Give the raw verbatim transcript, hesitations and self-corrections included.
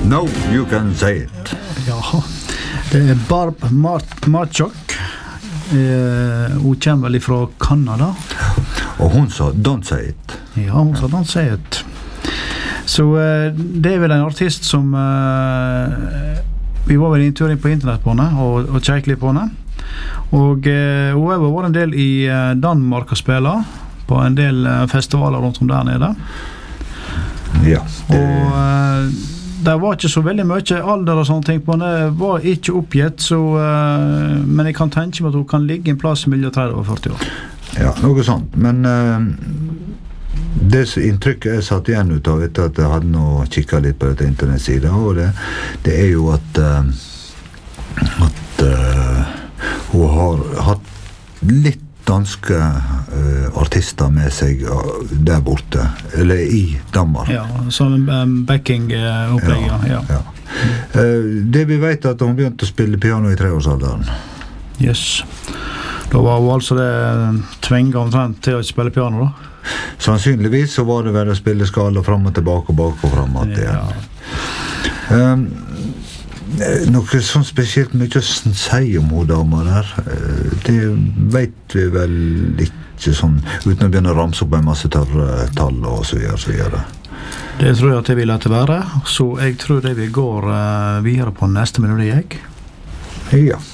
No, you can say it. Ja, det er Barb Marchuk. Eh, hun kommer vel fra Kanada. Og hun sa, don't say it. Ja, hun sa, don't say it. Så eh, det er vel en artist som eh, vi var vel en tur inn på internett på henne og, og kjekk litt på henne. Og eh, hun har vært en del i eh, Danmark og spiller på en del eh, festivaler rundt om der nede. Ja. Det... Og eh, det var ikke så veldig mye alder og sånne ting på henne. Det var ikke oppgitt, så, uh, men jeg kan tenke meg at hun kan ligge i en plass mellom tretti og førti år. Ja, noe sånt. Men uh, det inntrykket jeg satt igjen ut av etter at jeg hadde nå kikket litt på dette internettsiden, og det, det er jo at, uh, at uh, hun har hatt litt danske uh, artister med seg uh, der borte, eller i Danmark. Ja, sånn um, backing-opplegg, uh, ja. ja. ja. Uh, det vi vet er at hun begynte å spille piano i treårsalderen. Yes. Da var hun altså det tvinget omtrent til å spille piano, da? Sannsynligvis så var det vel å spille skala fram og tilbake og bak og frem at det. Ja. Um, noe sånn spesielt mye å si om hun dama der, det vet vi vel ikke sånn, uten å begynne å ramse opp en masse tørre tall og så videre, så videre. Det tror jeg at jeg vil la det være, så jeg tror det vi går uh, videre på neste melodi, jeg. Ja.